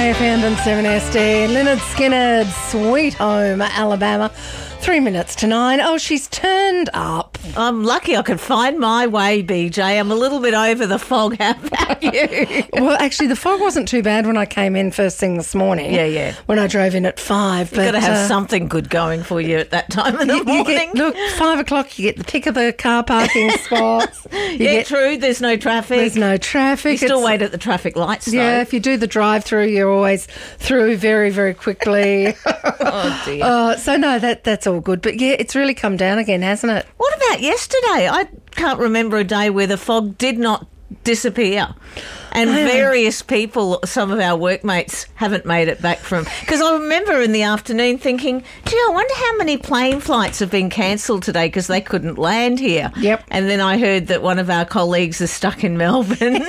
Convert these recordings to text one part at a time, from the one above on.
LAFM and 7SD. Lynyrd Skynyrd, Sweet Home, Alabama. 3 minutes to 9. Oh, she's turned up. I'm lucky I could find my way, BJ. I'm a little bit over the fog. How about you? Well, actually, the fog wasn't too bad when I came in first thing this morning. Yeah. When I drove in at 5. You've got to have something good going for you at that time in the morning. Look, 5 o'clock, you get the pick of the car parking spots. True. There's no traffic. There's no traffic. You still wait at the traffic lights, though. Yeah, if you do the drive-through, you're always through very, very quickly. Oh, dear. So, no, that's all good. But, yeah, it's really come down again, hasn't it? What about yesterday? I can't remember a day where the fog did not disappear. And various people, some of our workmates, haven't made it back from... Because I remember in the afternoon thinking, gee, I wonder how many plane flights have been cancelled today because they couldn't land here. Yep. And then I heard that one of our colleagues is stuck in Melbourne.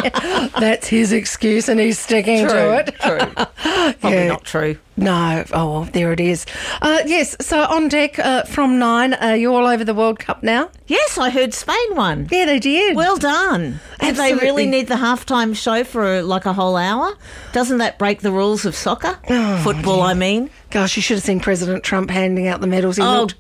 That's his excuse and he's sticking to it. True. Probably not true. No. Oh, well, there it is. Yes, so on deck from 9, you're all over the World Cup now? Yes, I heard Spain won. Yeah, they did. Well done. Did they really need the halftime show for like a whole hour? Doesn't that break the rules of soccer? Football, I mean. Gosh, you should have seen President Trump handing out the medals. He looked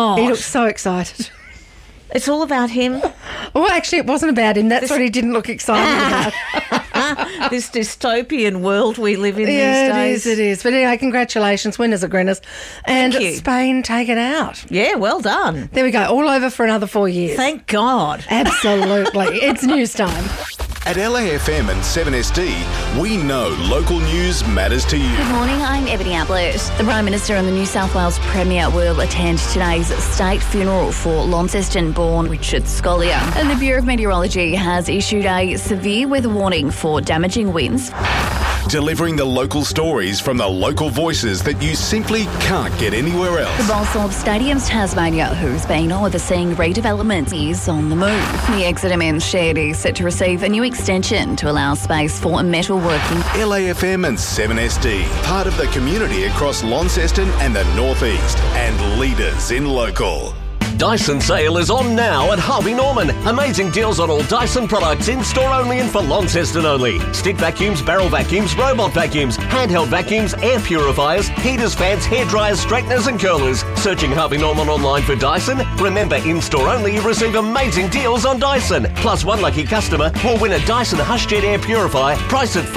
so excited. It's all about him. Well, actually, it wasn't about him. That's what he didn't look excited about. This dystopian world we live in these days. It is. But anyway, congratulations, winners are grinners. And Spain take it out. Yeah, well done. There we go. All over for another 4 years. Thank God. Absolutely. It's news time. At LAFM and 7SD, we know local news matters to you. Good morning, I'm Ebony Ablett. The Prime Minister and the New South Wales Premier will attend today's state funeral for Launceston-born Richard Scolyer. And the Bureau of Meteorology has issued a severe weather warning for damaging winds. Delivering the local stories from the local voices that you simply can't get anywhere else. The boss of Stadiums Tasmania, who's been overseeing redevelopment, is on the move. The Exeter Men's Shed is set to receive a new extension to allow space for metalworking. LAFM and 7SD, part of the community across Launceston and the North East, and leaders in local. Dyson sale is on now at Harvey Norman. Amazing deals on all Dyson products in store only and for Launceston only. Stick vacuums, barrel vacuums, robot vacuums, handheld vacuums, air purifiers, heaters, fans, hairdryers, straighteners and curlers. Searching Harvey Norman online for Dyson? Remember, in store only you receive amazing deals on Dyson. Plus one lucky customer will win a Dyson HushJet air purifier priced at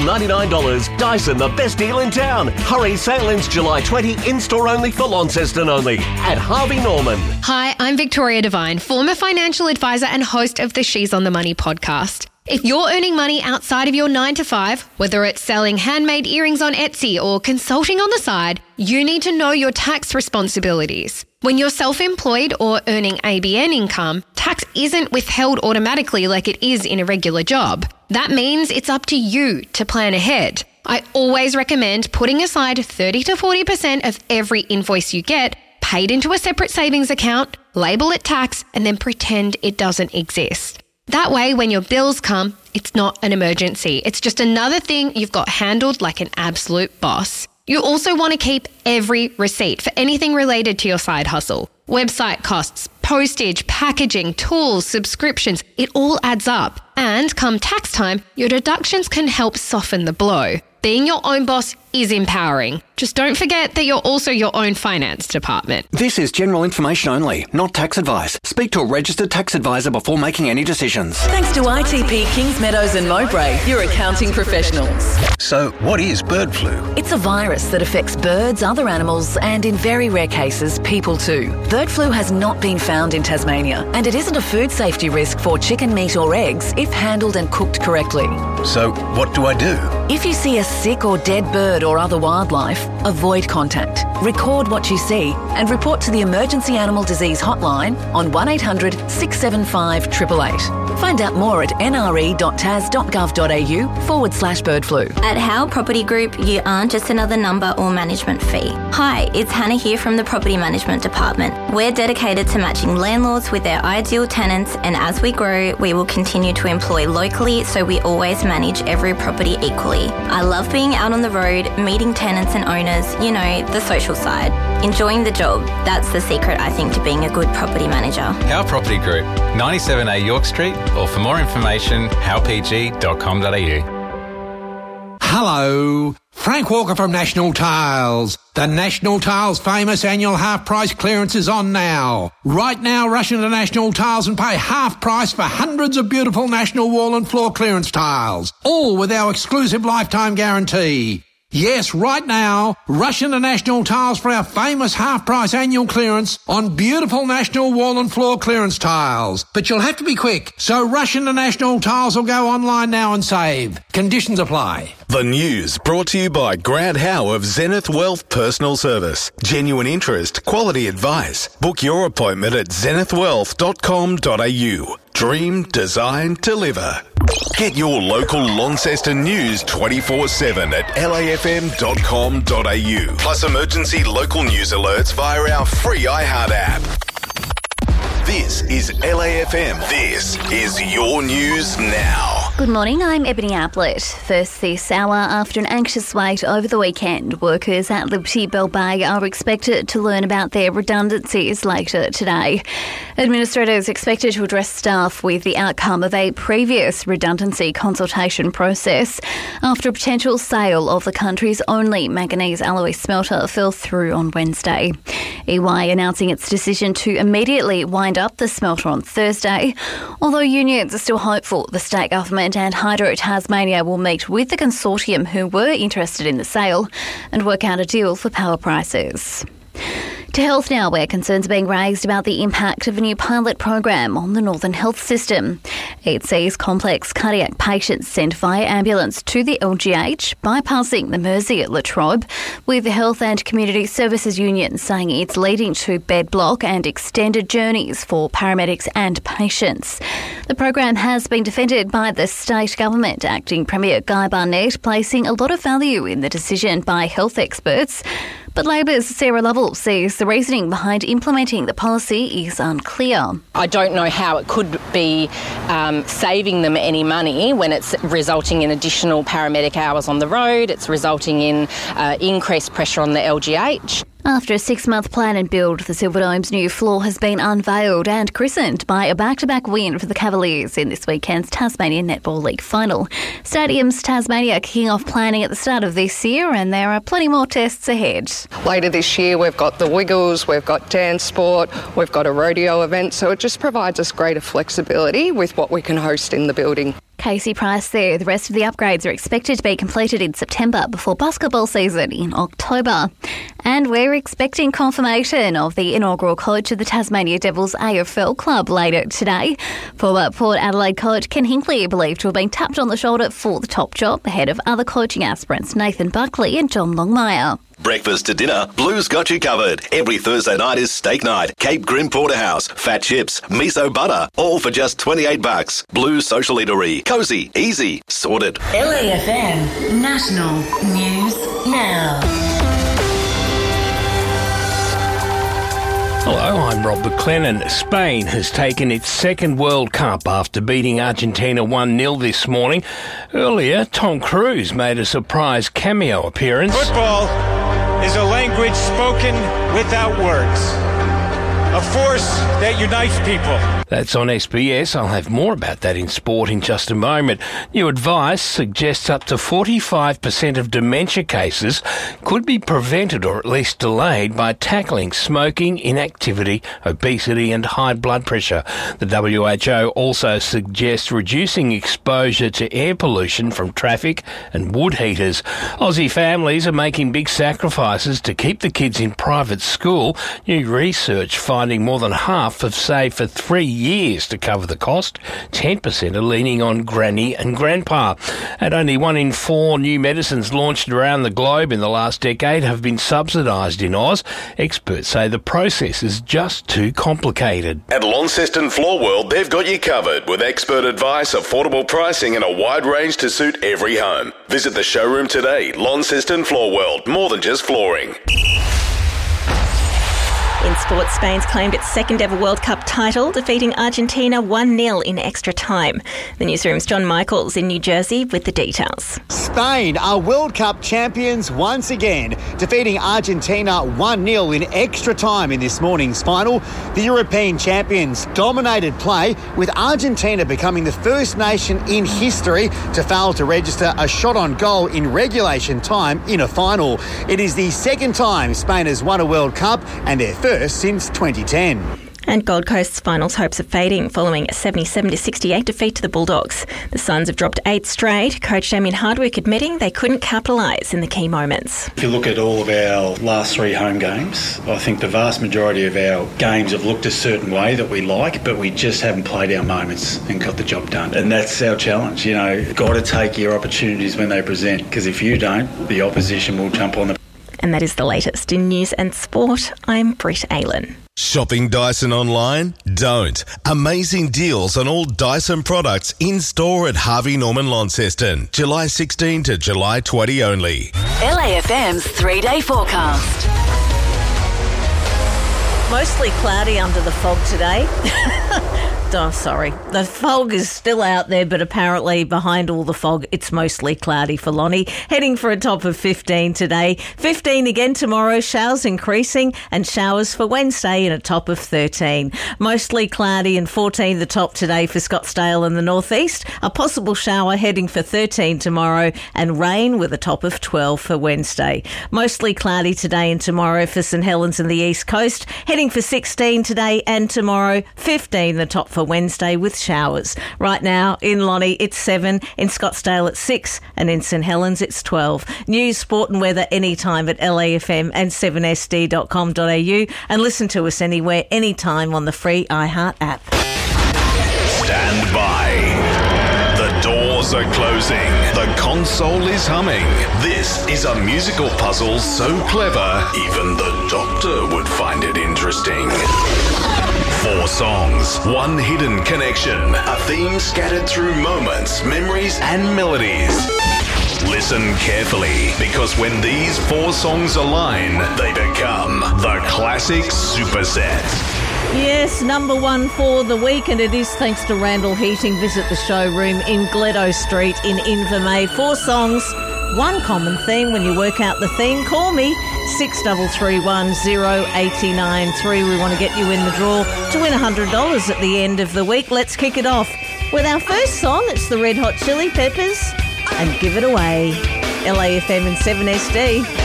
$499. Dyson, the best deal in town. Hurry, sale ends July 20, in store only for Launceston only at Harvey Norman. Hi, I'm Victoria Devine, former financial advisor and host of the She's on the Money podcast. If you're earning money outside of your 9 to 5, whether it's selling handmade earrings on Etsy or consulting on the side, you need to know your tax responsibilities. When you're self-employed or earning ABN income, tax isn't withheld automatically like it is in a regular job. That means it's up to you to plan ahead. I always recommend putting aside 30 to 40% of every invoice you get paid into a separate savings account, label it tax, and then pretend it doesn't exist. That way, when your bills come, it's not an emergency. It's just another thing you've got handled like an absolute boss. You also want to keep every receipt for anything related to your side hustle. Website costs, postage, packaging, tools, subscriptions, it all adds up. And come tax time, your deductions can help soften the blow. Being your own boss is empowering. Just don't forget that you're also your own finance department. This is general information only, not tax advice. Speak to a registered tax advisor before making any decisions. Thanks to ITP Kings Meadows and Mowbray, your accounting professionals. So, what is bird flu? It's a virus that affects birds, other animals, and in very rare cases, people too. Bird flu has not been found in Tasmania, and it isn't a food safety risk for chicken meat or eggs if handled and cooked correctly. So, what do I do? If you see a sick or dead bird or other wildlife, avoid contact. Record what you see and report to the Emergency Animal Disease Hotline on 1800 675 888. Find out more at nre.tas.gov.au/bird flu. At Howe Property Group, you aren't just another number or management fee. Hi, it's Hannah here from the Property Management Department. We're dedicated to matching landlords with their ideal tenants, and as we grow, we will continue to employ locally so we always manage every property equally. I love being out on the road, meeting tenants and owners, you know, the social side. Enjoying the job, that's the secret, I think, to being a good property manager. Howe Property Group, 97A York Street, or for more information, howpg.com.au. Hello, Frank Walker from National Tiles. The National Tiles famous annual half-price clearance is on now. Right now, rush into National Tiles and pay half price for hundreds of beautiful National wall and floor clearance tiles, all with our exclusive lifetime guarantee. Yes, right now, rush into National Tiles for our famous half-price annual clearance on beautiful National wall and floor clearance tiles. But you'll have to be quick, so rush into National Tiles or go online now and save. Conditions apply. The news brought to you by Grant Howe of Zenith Wealth Personal Service. Genuine interest, quality advice. Book your appointment at zenithwealth.com.au. Dream, design, deliver. Get your local Launceston news 24/7 at lafm.com.au. Plus emergency local news alerts via our free iHeart app. This is LAFM. This is your news now. Good morning, I'm Ebony Ablett. First this hour, after an anxious wait over the weekend, workers at Liberty Bell Bay are expected to learn about their redundancies later today. Administrators expected to address staff with the outcome of a previous redundancy consultation process after a potential sale of the country's only manganese alloy smelter fell through on Wednesday. EY announcing its decision to immediately wind up the smelter on Thursday, although unions are still hopeful the state government and Hydro Tasmania will meet with the consortium who were interested in the sale and work out a deal for power prices. To health now, where concerns are being raised about the impact of a new pilot program on the Northern Health System. It sees complex cardiac patients sent via ambulance to the LGH, bypassing the Mersey at La Trobe, with the Health and Community Services Union saying it's leading to bed block and extended journeys for paramedics and patients. The program has been defended by the state government, Acting Premier Guy Barnett placing a lot of value in the decision by health experts. But Labor's Sarah Lovell says the reasoning behind implementing the policy is unclear. I don't know how it could be saving them any money when it's resulting in additional paramedic hours on the road, it's resulting in increased pressure on the LGH. After a 6-month plan and build, the Silverdome's new floor has been unveiled and christened by a back-to-back win for the Cavaliers in this weekend's Tasmanian Netball League final. Stadiums Tasmania kicking off planning at the start of this year, and there are plenty more tests ahead. Later this year, we've got the Wiggles, we've got dance sport, we've got a rodeo event, so it just provides us greater flexibility with what we can host in the building. Casey Price there. The rest of the upgrades are expected to be completed in September before basketball season in October. And we're expecting confirmation of the inaugural coach of the Tasmania Devils AFL club later today. Former Port Adelaide coach Ken Hinkley believed to have been tapped on the shoulder for the top job ahead of other coaching aspirants Nathan Buckley and John Longmire. Breakfast to dinner, Blue's got you covered. Every Thursday night is steak night. Cape Grim Porterhouse, fat chips, miso butter, all for just $28. Blue's Social Eatery. Cozy, easy, sorted. LAFM National News Now. Hello, I'm Rob McLennan. Spain has taken its second World Cup after beating Argentina 1-0 this morning. Earlier, Tom Cruise made a surprise cameo appearance. Football is a language spoken without words, a force that unites people. That's on SBS. I'll have more about that in sport in just a moment. New advice suggests up to 45% of dementia cases could be prevented or at least delayed by tackling smoking, inactivity, obesity and high blood pressure. The WHO also suggests reducing exposure to air pollution from traffic and wood heaters. Aussie families are making big sacrifices to keep the kids in private school. New research finding more than half have saved for 3 years to cover the cost. 10% are leaning on granny and grandpa. And only 1 in 4 new medicines launched around the globe in the last decade have been subsidised in Oz. Experts say the process is just too complicated. At Launceston Floor World, they've got you covered with expert advice, affordable pricing and a wide range to suit every home. Visit the showroom today. Launceston Floor World, more than just flooring. In In sports, Spain's claimed its second ever World Cup title, defeating Argentina 1-0 in extra time. The newsroom's John Michaels in New Jersey with the details. Spain are World Cup champions once again, defeating Argentina 1-0 in extra time in this morning's final. The European champions dominated play, with Argentina becoming the first nation in history to fail to register a shot on goal in regulation time in a final. It is the second time Spain has won a World Cup and their first since 2010. And Gold Coast's finals hopes are fading following a 77-68 defeat to the Bulldogs. The Suns have dropped 8 straight, coach Damien Hardwick admitting they couldn't capitalise in the key moments. If you look at all of our last 3 home games, I think the vast majority of our games have looked a certain way that we like, but we just haven't played our moments and got the job done. And that's our challenge, got to take your opportunities when they present, because if you don't, the opposition will jump on them. And that is the latest in news and sport. I'm Britt Aylen. Shopping Dyson online? Don't. Amazing deals on all Dyson products in store at Harvey Norman Launceston. July 16 to July 20 only. LAFM's 3-day forecast. Mostly cloudy under the fog today. Oh, sorry. The fog is still out there, but apparently behind all the fog, it's mostly cloudy for Lonnie. Heading for a top of 15 today. 15 again tomorrow, showers increasing, and showers for Wednesday and a top of 13. Mostly cloudy and 14 the top today for Scottsdale and the northeast. A possible shower heading for 13 tomorrow, and rain with a top of 12 for Wednesday. Mostly cloudy today and tomorrow for St Helens and the east coast. Heading for 16 today and tomorrow, 15 the top for Wednesday with showers. Right now in Lonnie it's 7, in Scottsdale it's 6, and in St Helens it's 12. News, sport and weather anytime at LAFM and 7sd.com.au, and listen to us anywhere, anytime on the free iHeart app. Stand by. The doors are closing. The console is humming. This is a musical puzzle so clever, even the doctor would find it interesting. 4 songs, 1 hidden connection, a theme scattered through moments, memories and melodies. Listen carefully, because when these 4 songs align, they become the classic superset. Yes, number 1 for the week, and it is thanks to Randall Heating. Visit the showroom in Gledo Street in Invermay. 4 songs, 1 common theme. When you work out the theme, call me 6331 0893. We want to get you in the draw to win $100 at the end of the week. Let's kick it off with our first song. It's the Red Hot Chili Peppers and Give It Away. LAFM and 7SD.